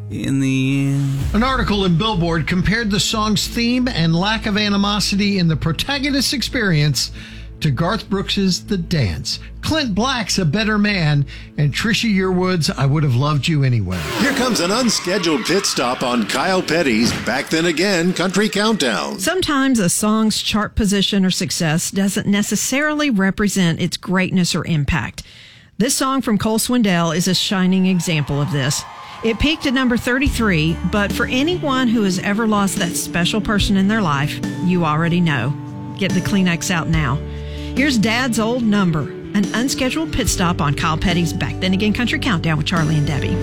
in the end. An article in Billboard compared the song's theme and lack of animosity in the protagonist's experience to Garth Brooks' The Dance, Clint Black's A Better Man, and Trisha Yearwood's I Would Have Loved You Anyway. Here comes an unscheduled pit stop on Kyle Petty's Back Then Again Country Countdown. Sometimes a song's chart position or success doesn't necessarily represent its greatness or impact. This song from Cole Swindell is a shining example of this. It peaked at number 33, but for anyone who has ever lost that special person in their life, you already know. Get the Kleenex out now. Here's Dad's Old Number, an unscheduled pit stop on Kyle Petty's Back Then Again Country Countdown with Charlie and Debbie.